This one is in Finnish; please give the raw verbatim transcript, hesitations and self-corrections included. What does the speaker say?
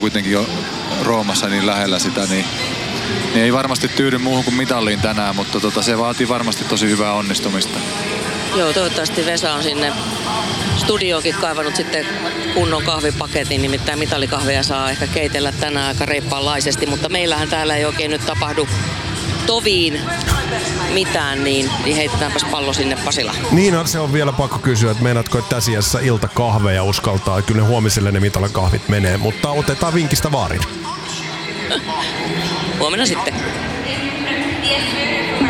kuitenkin jo Roomassa niin lähellä sitä, niin, niin ei varmasti tyydy muuhun kuin mitalliin tänään, mutta tota, se vaatii varmasti tosi hyvää onnistumista. Joo, toivottavasti Vesa on sinne studioonkin kaivannut sitten kunnon kahvipaketin, nimittäin mitallikahveja saa ehkä keitellä tänään aika reippaanlaisesti, mutta meillähän täällä ei oikein nyt tapahdu toviin mitään, niin, niin heitetäänpäs pallo sinne Pasilaan. Niin, se on vielä pakko kysyä, että meinaatko, että tässä iässä iltakahveja uskaltaa? Kyllä ne huomiselle ne mitalikahvit menee, mutta otetaan vinkistä vaarin. Huomenna sitten.